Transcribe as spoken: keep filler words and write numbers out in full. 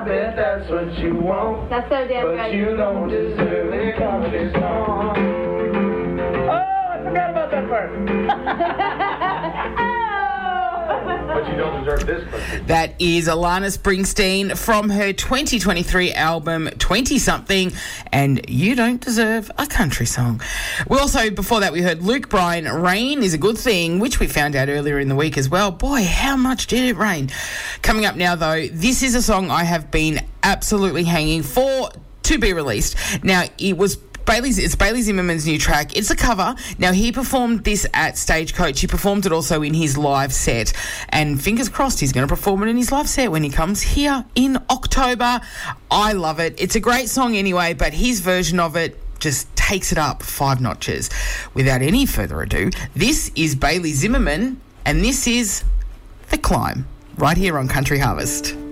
bet that's what you want. That's so damn But right. you don't deserve a country song. Oh, I forgot about that part. But you don't deserve this country. That is Alana Springsteen from her twenty twenty-three album twenty something, and You Don't Deserve a Country Song. We also, before that, we heard Luke Bryan, Rain is a Good Thing, which we found out earlier in the week as well. Boy, how much did it rain? Coming up now, though, this is a song I have been absolutely hanging for to be released. Now, it was Bailey's, it's Bailey Zimmerman's new track. It's a cover. Now, he performed this at Stagecoach. He performed it also in his live set. And fingers crossed, he's going to perform it in his live set when he comes here in October. I love it. It's a great song anyway, but his version of it just takes it up five notches. Without any further ado, this is Bailey Zimmerman, and this is The Climb, right here on Country Harvest.